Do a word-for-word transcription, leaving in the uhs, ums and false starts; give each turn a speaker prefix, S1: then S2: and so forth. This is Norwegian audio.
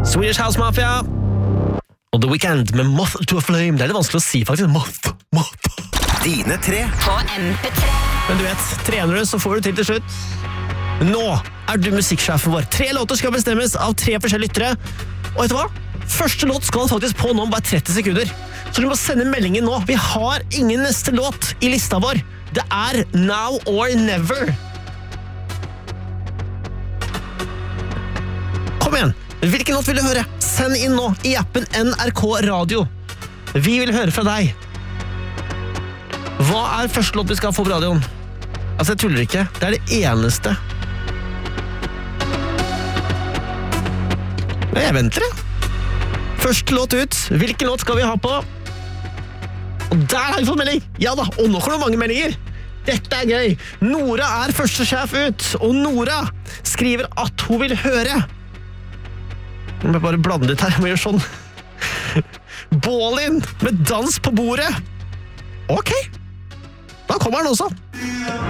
S1: Swedish House Mafia og The Weeknd med Moth to a Flame. Det er litt vanskelig å si faktisk. Moth, moth.
S2: Dine tre.
S3: På M P tre.
S1: Men du vet, trener du så får du til til slutt. Nå er du musikksjefen vår. Tre låter skal bestemmes av tre forskjellige lyttere. Og vet du hva? Første låt skal faktisk på nå om bare tretti sekunder. Så du må sende meldingen nå. Vi har ingen neste låt i lista vår. Det er Now or Never. Kom igjen. Hvilken låt vil du høre? Send inn nå i appen N R K Radio. Vi vil høre fra deg. Hva er første låt vi skal få på radioen? Altså, jeg tuller ikke. Det er det eneste. Men jeg venter det. Første låt ut. Hvilken låt skal vi ha på? Og der har vi fått melding! Ja da, og nå kommer det mange meldinger. Dette er gøy. Nora er første sjef ut, og Nora skriver at hun vil høre. Jeg må bare blande litt her, jeg må gjøre sånn. Bålin med dans på bordet. Ok, da kommer den også.